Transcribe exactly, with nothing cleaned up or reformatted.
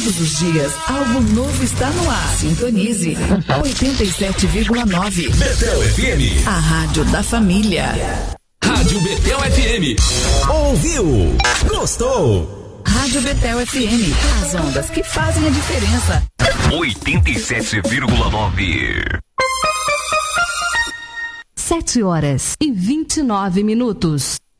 Todos os dias, algo novo está no ar. Sintonize oitenta e sete vírgula nove. Betel F M. A rádio da família. Rádio Betel F M. Ouviu? Gostou? Rádio Betel F M. As ondas que fazem a diferença. oitenta e sete vírgula nove. Sete horas e vinte e nove minutos.